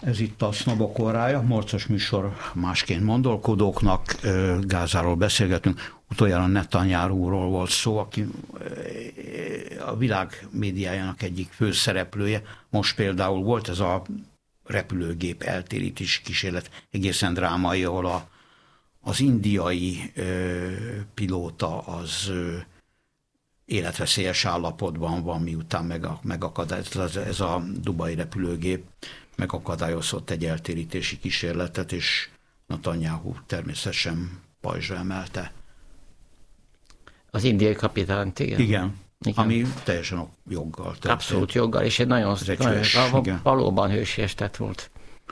Ez itt a Sznobok órája, morcos műsor másként gondolkodóknak. Gázáról beszélgetünk. Utoljára Netanyahuról volt szó, aki a világ médiájának egyik főszereplője. Most például volt ez a repülőgép eltérítési kísérlet, egészen drámai, ahol az indiai pilóta az életveszélyes állapotban van, miután megakadályozott ez a dubai repülőgép, megakadályozott egy eltérítési kísérletet, és Netanyahu természetesen pajzsra emelte. Az indiai kapitányt, igen. Igen. Ami teljesen joggal történt. Abszolút joggal, és egy nagyon valóban hősies tett volt.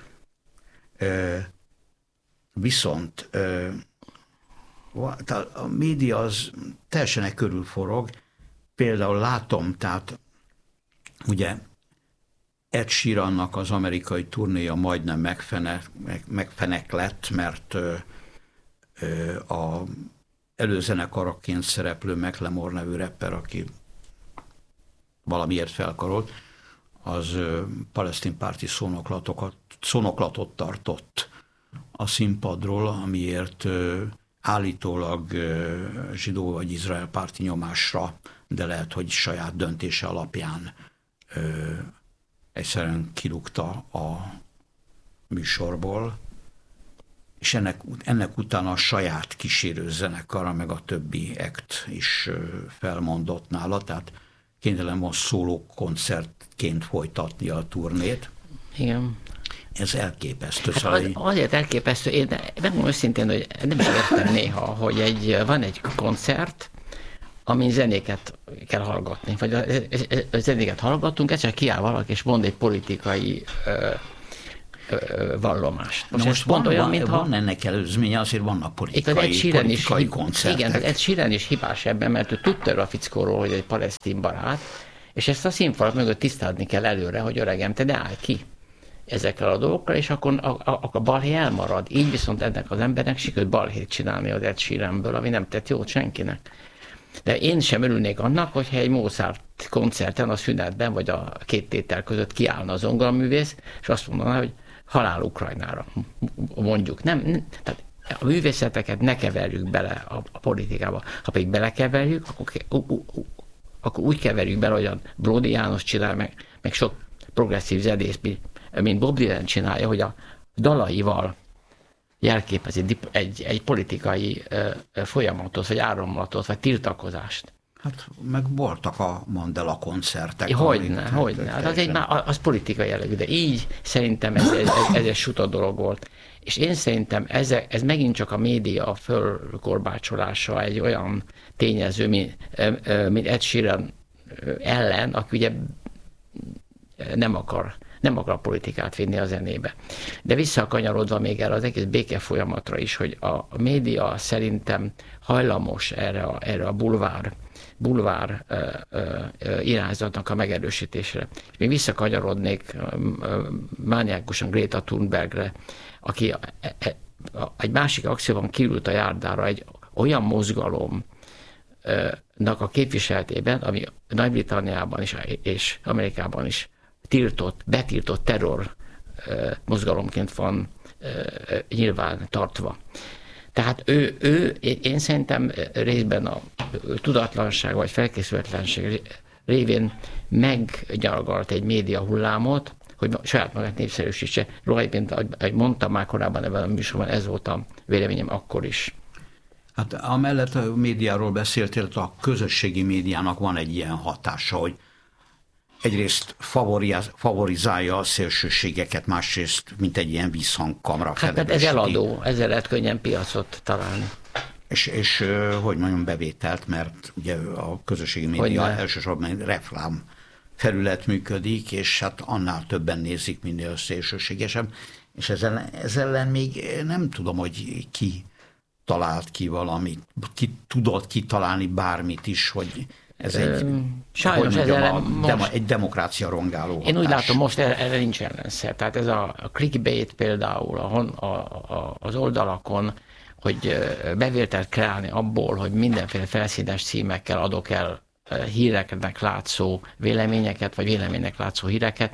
Viszont a média az teljesen körülforog. Például látom, tehát ugye Ed Sheerannak az amerikai turnéja majdnem megfenek lett, mert a előzenekaraként szereplő Macklemore nevű rapper, aki valamiért felkarolt, az palesztin párti szónoklatot tartott a színpadról, amiért állítólag zsidó vagy izrael párti nyomásra, de lehet, hogy saját döntése alapján egyszerűen kirúgta a műsorból, és ennek utána a saját kísérő zenekara, meg a többi act is felmondott nála, tehát kénytelen van szóló koncertként folytatni a turnét. Igen. Ez elképesztő. Hát azért elképesztő, én megmondom őszintén, hogy nem is értem néha, hogy van egy koncert, amin zenéket kell hallgatni, vagy a zenéket hallgatunk, egyszer kiáll valaki, és mond egy politikai vallomást. Most van ennek előzménye, azért vannak politikai koncertek. Igen, Ed Sheeran is hibás ebben, mert ő tudta a fickóról, hogy egy palesztin barát, és ezt a színfalat mögött tisztázni kell előre, hogy öregem, te ne állj ki ezekkel a dolgokkal, és akkor a balhé elmarad. Így viszont ennek az embernek sikerült balhét csinálni az Ed Sheeranből, ami nem tett jót senkinek. De én sem örülnék annak, hogyha egy Mozart koncerten, a szünetben, vagy a két tétel között kiállna az zongoraművész, és azt mondaná, hogy halál Ukrajnára, mondjuk. Tehát a művészeteket ne keverjük bele a politikába. Ha pedig belekeverjük, akkor úgy keverjük bele, hogy a Bródi János csinál, meg sok progresszív zenész, mint Bob Dylan csinálja, hogy a dalaival jelképezi egy politikai folyamatot, vagy áramlatot, vagy tiltakozást. Hát meg voltak a Mandela koncertek. Hogyne. Hát az politikai jellegű, de így szerintem ez egy suta dolog volt. És én szerintem ez megint csak a média fölkorbácsolása egy olyan tényező, mint Ed Sheeran ellen, aki ugye nem akar a politikát vinni a zenébe. De visszakanyarodva még erre az egész béke folyamatra is, hogy a média szerintem hajlamos erre a bulvár irányzatnak a megerősítésre. És még visszakanyarodnék mániákusan Greta Thunbergre, aki egy másik akcióban kiült a járdára egy olyan mozgalomnak a képviseletében, ami Nagy-Britanniában és Amerikában is betiltott terror mozgalomként van nyilván tartva. Tehát én szerintem részben a tudatlanság vagy felkészületlenség révén megnyargalt egy média hullámot, hogy saját magát népszerűsítse. Róla, mint ahogy mondtam már korábban ebben a műsorban, ez volt a véleményem akkor is. Hát amellett a médiáról beszéltél, a közösségi médiának van egy ilyen hatása, hogy egyrészt favorizálja a szélsőségeket, másrészt, mint egy ilyen visszhangkamra. Hát mert ez eladó, ezzel lehet könnyen piacot találni. És hogy mondjam, bevételt, mert ugye a közösségi média elsősorban reklám felület működik, és hát annál többen nézik, minél szélsőségesebb. És ezzel még nem tudom, hogy ki talált ki valamit, ki tudott kitalálni bármit is, hogy ez egy demokrácia rongáló hatás. Én úgy látom, most erre nincs ellenszer. Tehát ez a clickbait például az oldalakon, hogy bevételt kreálni abból, hogy mindenféle felszínes címekkel adok el híreknek látszó véleményeket, vagy véleménynek látszó híreket,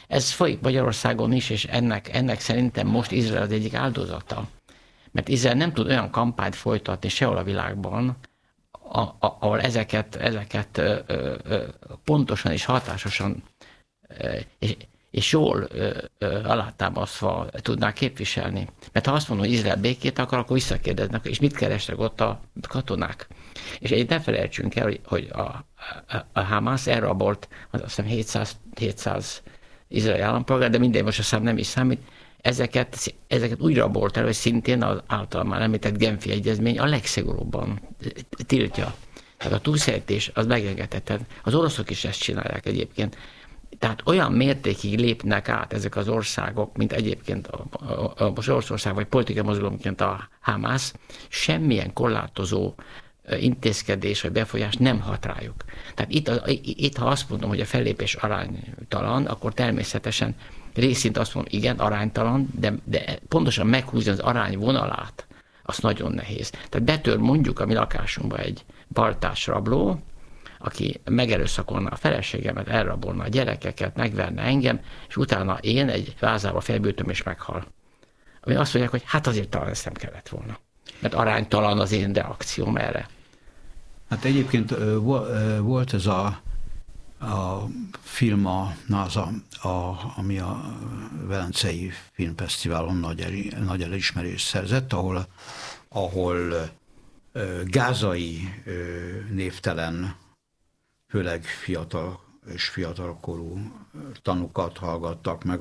Ez folyik Magyarországon is, és ennek szerintem most Izrael az egyik áldozata. Mert Izrael nem tud olyan kampányt folytatni sehol a világban, ahol ezeket pontosan és hatásosan és jól alátámasztva tudná képviselni. Mert ha azt mondom, hogy Izrael békét akar, akkor visszakérdeznek, és mit kerestek ott a katonák. És egy ne felejtsünk el, hogy a Hamász elrabolt, azt hiszem 700 izraeli állampolgár, de mindegy, most a szám nem is számít, ezeket úgy rabolt el, hogy szintén az általán már említett Genfi egyezmény a legszigorúbban tiltja. Tehát a túlszejtés az megengedhetetlen. Az oroszok is ezt csinálják egyébként. Tehát olyan mértékig lépnek át ezek az országok, mint egyébként most Oroszország vagy politikai mozgalomként a Hamász, semmilyen korlátozó intézkedés vagy befolyás nem hat rájuk. Tehát itt, ha azt mondom, hogy a fellépés aránytalan, akkor természetesen részint azt mondom, igen, aránytalan, de pontosan meghúzni az arány vonalát, az nagyon nehéz. Tehát betör mondjuk a mi lakásunkba egy baltás rabló, aki megerőszakolna a feleségemet, elrabolna a gyerekeket, megverne engem, és utána én egy vázába felbűtöm és meghal. Ami azt mondják, hogy hát azért talán ezt nem kellett volna. Mert aránytalan az én reakcióm erre. Hát egyébként volt ez a film, a NASA, ami a Velencei Filmfesztiválon nagy elismerést szerzett, ahol gázai névtelen, főleg fiatal és fiatalkorú tanúkat hallgattak meg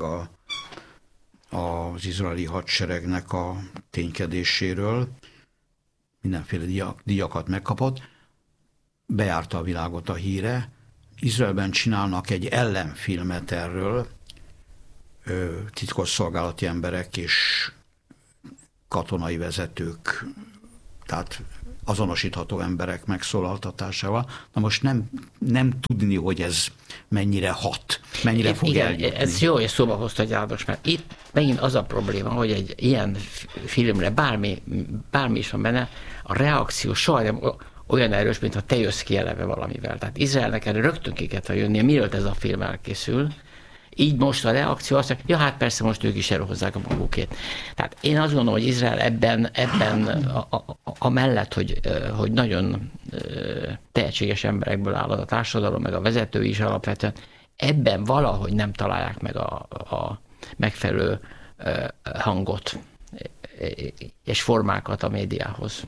az izraeli hadseregnek a ténykedéséről. Mindenféle díjakat megkapott. Bejárta a világot a híre. Izraelben csinálnak egy ellenfilmet erről, titkosszolgálati emberek és katonai vezetők, tehát azonosítható emberek megszólaltatásával. Na most nem tudni, hogy ez mennyire hat, mennyire fog eljutni. Ez jó, hogy szóba hozta János, mert itt megint az a probléma, hogy egy ilyen filmre bármi is van benne, a reakció soha nem olyan erős, mintha te jössz ki eleve valamivel. Tehát Izraelnek erre rögtön ki kellett jönnie, mielőtt ez a film elkészül. Így most a reakció azt mondja, ja, hát persze most ők is elhozzák a magukét. Tehát én azt gondolom, hogy Izrael ebben amellett, hogy nagyon tehetséges emberekből áll a társadalom, meg a vezetői is alapvetően, ebben valahogy nem találják meg a megfelelő hangot és formákat a médiához.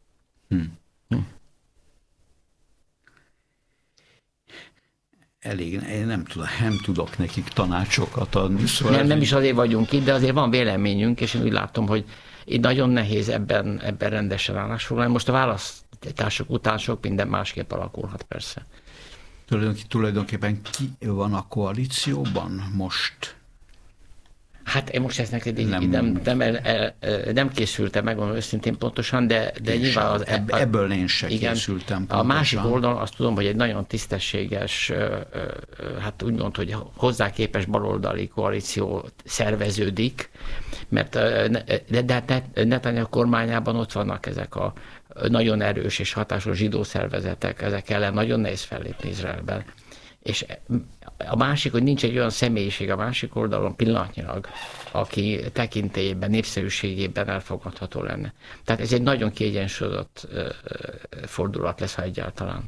Elég, én nem tudok nekik tanácsokat adni. Szóval nem is azért vagyunk itt, de azért van véleményünk, és én úgy látom, hogy itt nagyon nehéz ebben rendesen állásfoglalni. Most a választások után sok minden másképp alakulhat persze. Tulajdonképpen ki van a koalícióban most? Hát én most ezt neked nem készültem, megmondom őszintén pontosan, de nyilván ebből én sem készültem pontosan. A másik oldalon azt tudom, hogy egy nagyon tisztességes, hát úgymond, hogy hozzá képes baloldali koalíció szerveződik, mert Netanyahu kormányában ott vannak ezek a nagyon erős és hatásos zsidó szervezetek, ezek ellen nagyon nehéz fellépni Izraelben. És a másik, hogy nincs egy olyan személyiség a másik oldalon pillanatnyilag, aki tekintélyében, népszerűségében elfogadható lenne. Tehát ez egy nagyon kiegyensúlyozott fordulat lesz, ha egyáltalán.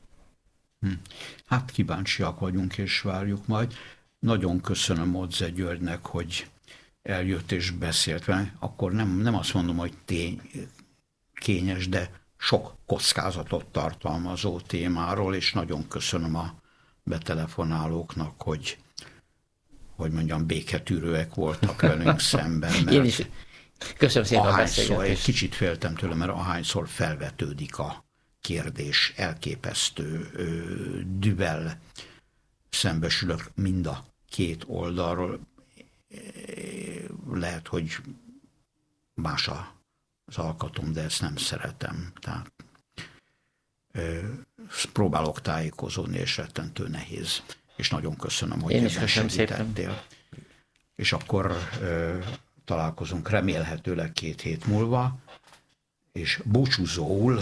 Hát kíváncsiak vagyunk és várjuk majd. Nagyon köszönöm Modze Györgynek, hogy eljött és beszélt vele. Akkor nem azt mondom, hogy kényes, de sok kockázatot tartalmazó témáról, és nagyon köszönöm a betelefonálóknak, hogy mondjam, béketűrőek voltak velünk szemben. Mert én is köszönöm szépen a beszélgetést. Egy kicsit féltem tőle, mert ahányszor felvetődik a kérdés, elképesztő düvel szembesülök mind a két oldalról. Lehet, hogy más az alkatom, de ezt nem szeretem. Tehát próbálok tájékozódni, és rettentő nehéz. És nagyon köszönöm, hogy ebben segítettél. És akkor találkozunk remélhetőleg 2 hét múlva, és búcsúzóul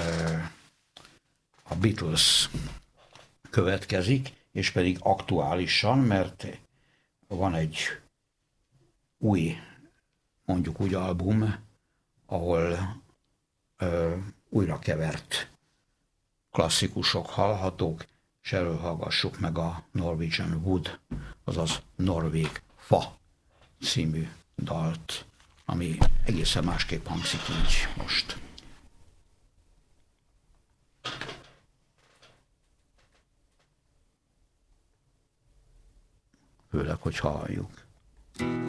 a Beatles következik, és pedig aktuálisan, mert van egy új, mondjuk úgy album, ahol újra kevert klasszikusok hallhatók, és erről hallgassuk meg a Norwegian Wood, azaz Norvég Fa című dalt, ami egészen másképp hangzik így most. Főleg, hogy halljuk.